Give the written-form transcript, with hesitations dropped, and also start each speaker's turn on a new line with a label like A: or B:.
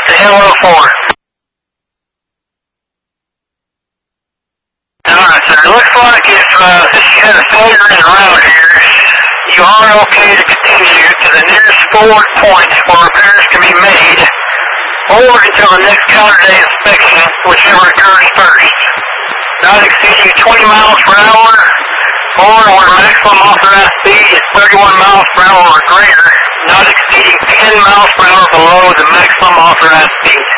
A: to Hello 4. Alright, sir. It looks like if since you had a failure in the route here, you are okay to continue to the nearest forward point where repairs can be made, or until the next calendar day inspection, whichever occurs first. Not exceeding 20 miles per hour, or where maximum authorized speed is 31 miles per hour or greater, not exceeding 10 miles per hour below the maximum authorized speed.